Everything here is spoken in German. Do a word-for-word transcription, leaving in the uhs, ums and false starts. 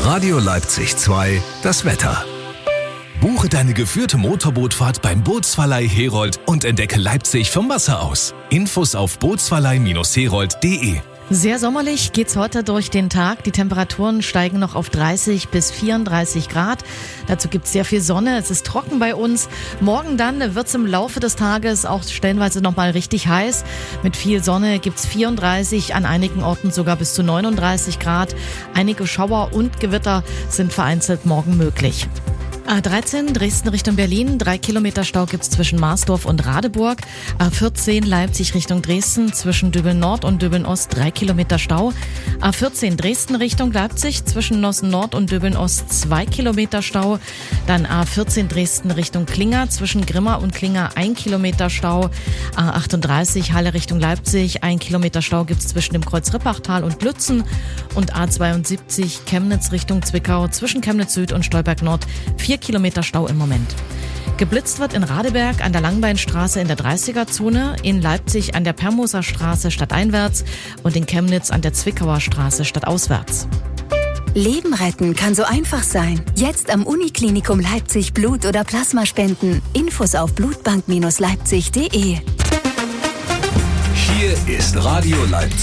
Radio Leipzig zwei, das Wetter. Buche deine geführte Motorbootfahrt beim Bootsverleih Herold und entdecke Leipzig vom Wasser aus. Infos auf bootsverleih Herold punkt de. Sehr sommerlich geht's heute durch den Tag. Die Temperaturen steigen noch auf dreißig bis vierunddreißig Grad. Dazu gibt's sehr viel Sonne. Es ist trocken bei uns. Morgen dann wird's im Laufe des Tages auch stellenweise nochmal richtig heiß. Mit viel Sonne gibt's vierunddreißig, an einigen Orten sogar bis zu neununddreißig Grad. Einige Schauer und Gewitter sind vereinzelt morgen möglich. A dreizehn Dresden Richtung Berlin, drei Kilometer Stau gibt's zwischen Marsdorf und Radeburg. A vierzehn Leipzig Richtung Dresden, zwischen Döbeln Nord und Döbeln Ost, drei Kilometer Stau. A vierzehn Dresden Richtung Leipzig, zwischen Nossen Nord und Döbeln Ost, zwei Kilometer Stau. Dann A vierzehn Dresden Richtung Klinger, zwischen Grimma und Klinger, ein Kilometer Stau. A achtunddreißig Halle Richtung Leipzig, ein Kilometer Stau gibt's zwischen dem Kreuz Rippachtal und Lützen. Und A zweiundsiebzig Chemnitz Richtung Zwickau, zwischen Chemnitz Süd und Stolberg Nord, vier Kilometer Stau im Moment. Geblitzt wird in Radeberg an der Langbeinstraße in der dreißiger-Zone, in Leipzig an der Permoser Straße stadteinwärts und in Chemnitz an der Zwickauer Straße stadtauswärts. Leben retten kann so einfach sein. Jetzt am Uniklinikum Leipzig Blut oder Plasma spenden. Infos auf blutbank Leipzig punkt de. Hier ist Radio Leipzig.